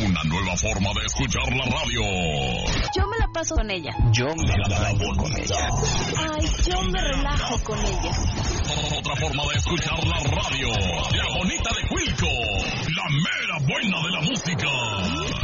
Una nueva forma de escuchar la radio. Yo me la paso con ella. Yo me la baño con ella. Ay, yo me relajo con ella. Otra forma de escuchar la radio.